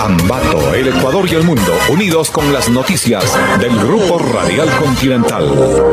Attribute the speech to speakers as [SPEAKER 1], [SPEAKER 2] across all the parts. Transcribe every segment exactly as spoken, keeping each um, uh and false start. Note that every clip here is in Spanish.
[SPEAKER 1] Ambato, el Ecuador y el mundo, unidos con las noticias del Grupo Radial Continental.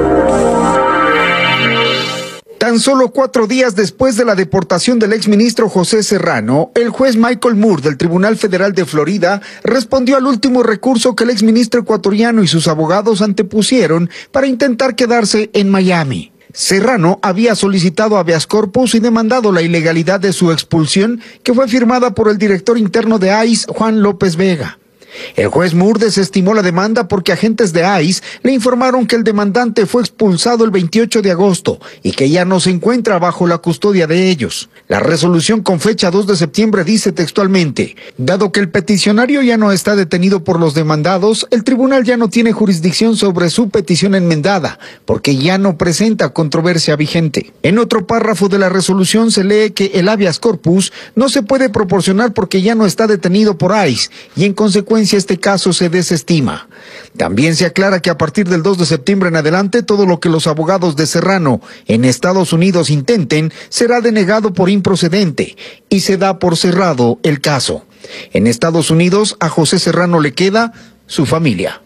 [SPEAKER 2] Tan solo cuatro días después de la deportación del exministro José Serrano, el juez Michael Moore del Tribunal Federal de Florida respondió al último recurso que el exministro ecuatoriano y sus abogados antepusieron para intentar quedarse en Miami. Serrano había solicitado habeas corpus y demandado la ilegalidad de su expulsión, que fue firmada por el director interno de I C E, Juan López Vega. El juez Moore desestimó la demanda porque agentes de I C E le informaron que el demandante fue expulsado el veintiocho de agosto y que ya no se encuentra bajo la custodia de ellos. La resolución con fecha dos de septiembre dice textualmente: dado que el peticionario ya no está detenido por los demandados, el tribunal ya no tiene jurisdicción sobre su petición enmendada, porque ya no presenta controversia vigente. En otro párrafo de la resolución se lee que el habeas corpus no se puede proporcionar porque ya no está detenido por I C E y en consecuencia este caso se desestima. También se aclara que a partir del dos de septiembre en adelante, todo lo que los abogados de Serrano en Estados Unidos intenten será denegado por improcedente y se da por cerrado el caso. En Estados Unidos, a José Serrano le queda su familia.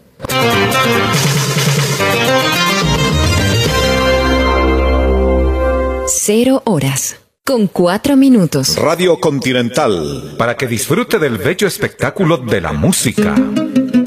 [SPEAKER 3] Cero horas. Con cuatro minutos.
[SPEAKER 1] Radio Continental, para que disfrute del bello espectáculo de la música.